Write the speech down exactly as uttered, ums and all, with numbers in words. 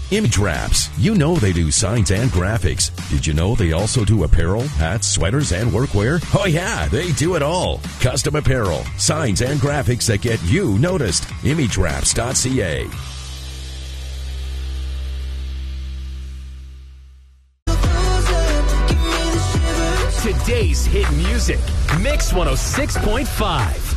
Image Wraps. You know they do signs and graphics. Did you know they also do apparel, hats, sweaters, and workwear? Oh yeah, they do it all. Custom apparel, signs, and graphics that get you noticed. image wraps dot c a. Today's hit music, Mix one oh six point five.